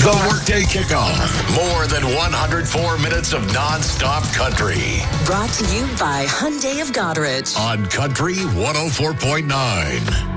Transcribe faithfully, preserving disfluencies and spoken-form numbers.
The Workday Kickoff. More than one hundred four minutes of non-stop country. Brought to you by Hyundai of Goderich. On Country one oh four point nine.